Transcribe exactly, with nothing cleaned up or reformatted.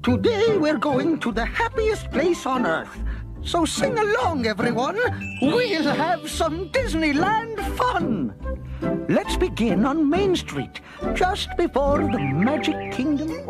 Today we're going to the happiest place on earth. So sing along, everyone. We'll have some Disneyland fun. Let's begin on Main Street, just before the Magic Kingdom